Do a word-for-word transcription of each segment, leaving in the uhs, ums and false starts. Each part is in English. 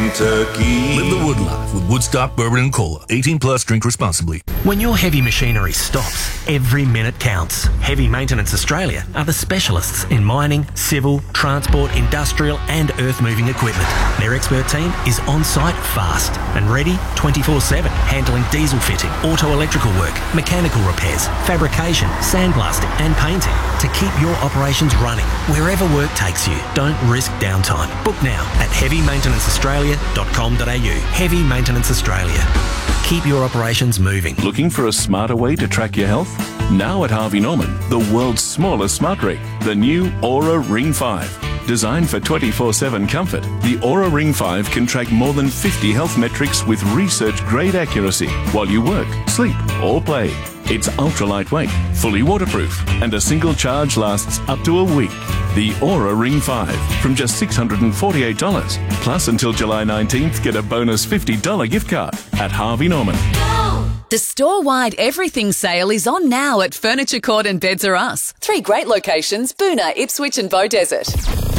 Kentucky. Live the Wood life with Woodstock Bourbon and Cola. eighteen plus, drink responsibly. When your heavy machinery stops, every minute counts. Heavy Maintenance Australia are the specialists in mining, civil, transport, industrial and earth-moving equipment. Their expert team is on-site fast and ready twenty-four seven, handling diesel fitting, auto-electrical work, mechanical repairs, fabrication, sandblasting and painting to keep your operations running wherever work takes you. Don't risk downtime. Book now at heavy maintenance australia dot com dot a u. Heavy Maintenance Australia. Keep your operations moving. Looking for a smarter way to track your health? Now at Harvey Norman, the world's smallest smart ring, the new Aura Ring five. Designed for twenty-four seven comfort, the Aura Ring five can track more than fifty health metrics with research-grade accuracy while you work, sleep or play. It's ultra lightweight, fully waterproof, and a single charge lasts up to a week. The Aura Ring five from just six hundred forty-eight dollars. Plus, until July nineteenth, get a bonus fifty dollars gift card at Harvey Norman. The store-wide everything sale is on now at Furniture Court and Beds Are Us. Three great locations, Boonah, Ipswich and Beaudesert.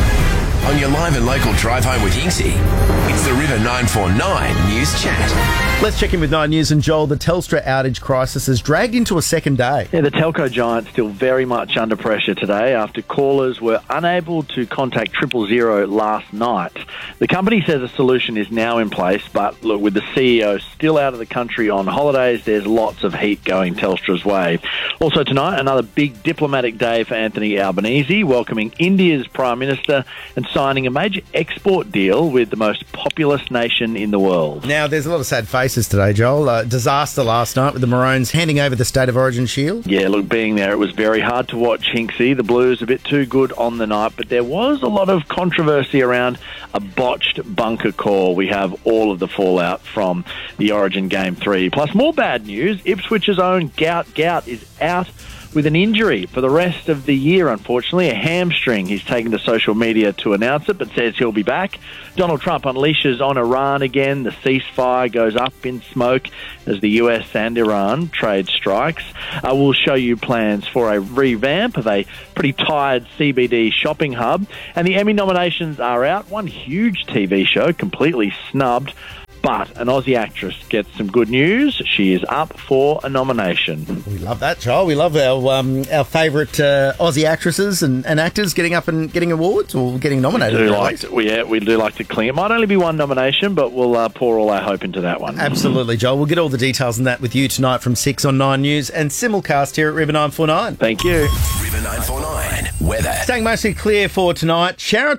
On your live and local drive home with Yinksy, it's the River nine four nine News Chat. Let's check in with Nine News and Joel. The Telstra outage crisis has dragged into a second day. Yeah, the telco giant still very much under pressure today after callers were unable to contact triple zero last night. The company says a solution is now in place, but look, with the C E O still out of the country on holidays, there's lots of heat going Telstra's way. Also tonight, another big diplomatic day for Anthony Albanese, welcoming India's Prime Minister and signing a major export deal with the most populous nation in the world. Now, there's a lot of sad faces today, Joel. Uh, disaster last night with the Maroons handing over the State of Origin shield. Yeah, look, being there, it was very hard to watch Hinksy. The Blues a bit too good on the night, but there was a lot of controversy around a botched bunker call. We have all of the fallout from the Origin Game three. Plus, more bad news. Ipswich's own Gout Gout is out with an injury for the rest of the year, unfortunately, a hamstring. He's taken to social media to announce it, but says he'll be back. Donald Trump unleashes on Iran again. The ceasefire goes up in smoke as the U S and Iran trade strikes. Uh, we'll show you plans for a revamp of a pretty tired C B D shopping hub. And the Emmy nominations are out. One huge T V show completely snubbed. But an Aussie actress gets some good news. She is up for a nomination. We love that, Joel. We love our um, our favourite uh, Aussie actresses and, and actors getting up and getting awards or getting nominated. We do, like to, we, yeah, we do like to cling. It might only be one nomination, but we'll uh, pour all our hope into that one. Absolutely, Joel. We'll get all the details on that with you tonight from six on Nine News and simulcast here at River nine four nine. Thank you. River nine four nine weather. Staying mostly clear for tonight. Sharon